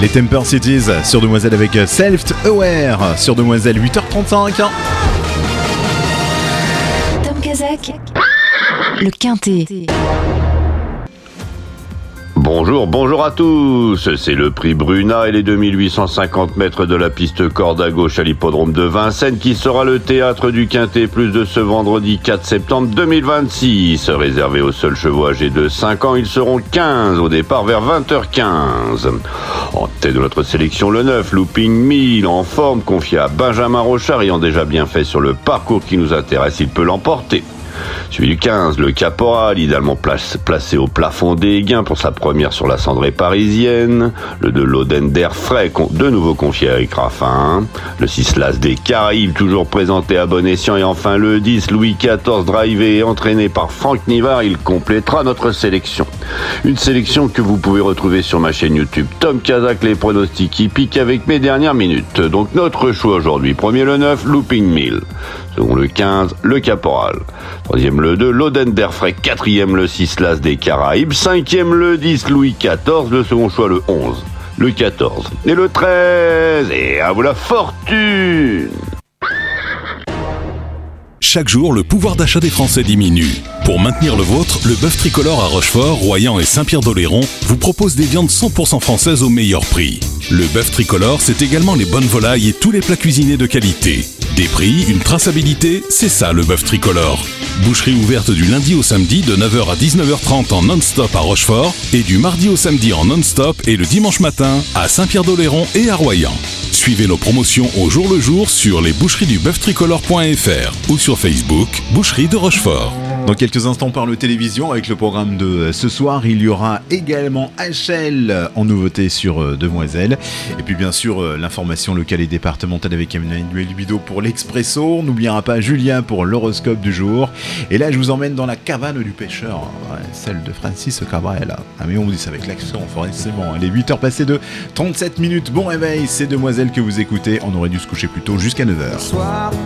Les Temper Cities sur Demoiselle avec Self-Aware sur Demoiselle 8h35. Tom Kazak, le Quintet. Bonjour à tous, c'est le prix Bruna et les 2850 mètres de la piste corde à gauche à l'hippodrome de Vincennes qui sera le théâtre du Quintet Plus de ce vendredi 4 septembre 2026. Réservé aux seuls chevaux âgés de 5 ans, ils seront 15 au départ vers 20h15. En tête de notre sélection, le 9, Looping 1000, en forme, confié à Benjamin Rochard, ayant déjà bien fait sur le parcours qui nous intéresse, il peut l'emporter. Suivi du 15, le Caporal, idéalement placé au plafond des gains pour sa première sur la cendrée parisienne. Le 2, l'Oden d'Air Frais, de nouveau confié à Eric Raffin. Le 6, l'As des Caraïbes, toujours présenté à bon escient. Et enfin le 10, Louis XIV, drivé et entraîné par Franck Nivard, il complétera notre sélection. Une sélection que vous pouvez retrouver sur ma chaîne YouTube Tom Kazak, les pronostics hippiques avec mes dernières minutes. Donc notre choix aujourd'hui, premier le 9, Looping 1000. Second le 15, le Caporal. Troisième le 2, l'Oden d'Air Frais. Quatrième le 6, l'As des Caraïbes. Cinquième le 10, Louis XIV. Le second choix le 11, le 14 et le 13. Et à vous la fortune! Chaque jour, le pouvoir d'achat des Français diminue. Pour maintenir le vôtre, le bœuf tricolore à Rochefort, Royan et Saint-Pierre-d'Oléron vous propose des viandes 100% françaises au meilleur prix. Le bœuf tricolore, c'est également les bonnes volailles et tous les plats cuisinés de qualité. Des prix, une traçabilité, c'est ça le bœuf tricolore. Boucherie ouverte du lundi au samedi de 9h à 19h30 en non-stop à Rochefort et du mardi au samedi en non-stop et le dimanche matin à Saint-Pierre-d'Oléron et à Royan. Suivez nos promotions au jour le jour sur lesboucheries-du-bœuf-tricolore.fr ou sur Facebook, Boucherie de Rochefort. Dans quelques instants, on parle télévision avec le programme de ce soir. Il y aura également HL en nouveauté sur Demoiselle. Et puis bien sûr, l'information locale et départementale avec Emmanuel Bido pour l'Expresso. On n'oubliera pas Julien pour l'horoscope du jour. Et là, je vous emmène dans la cabane du pêcheur. Ouais, celle de Francis Cabrel. Ah mais on vous dit ça avec l'accent, forcément. Il est 8h passées de 37 minutes. Bon réveil, c'est Demoiselle que vous écoutez. On aurait dû se coucher plus tôt jusqu'à 9h.